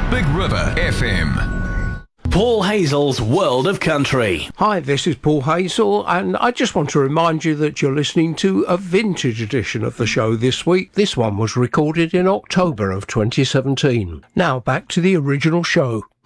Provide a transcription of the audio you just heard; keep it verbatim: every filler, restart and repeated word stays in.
Big River F M. Paul Hazel's World of Country. Hi, this is Paul Hazel, and I just want to remind you that you're listening to a vintage edition of the show this week. This one was recorded in October of twenty seventeen. Now back to the original show.